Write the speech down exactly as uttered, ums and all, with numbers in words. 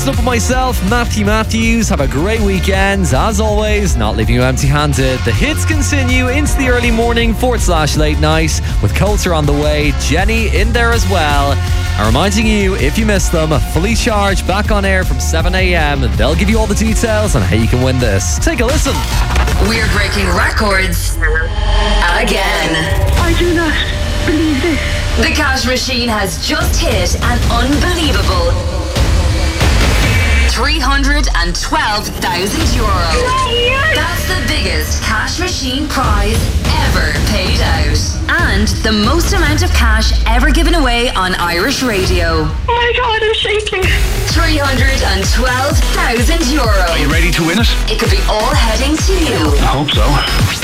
Up with myself, Matthew Matthews. Have a great weekend. As always, not leaving you empty-handed. The hits continue into the early morning forward slash late night with Coulter on the way, Jenny in there as well. And reminding you, if you missed them, fully charged back on air from seven a.m. They'll give you all the details on how you can win this. Take a listen. We're breaking records again. I do not believe this. The Cash Machine has just hit an unbelievable three hundred twelve thousand euro. That's the biggest Cash Machine prize ever paid out. And the most amount of cash ever given away on Irish radio. Oh my God, I'm shaking. three hundred twelve thousand euro. Are you ready to win it? It could be all heading to you. I hope so.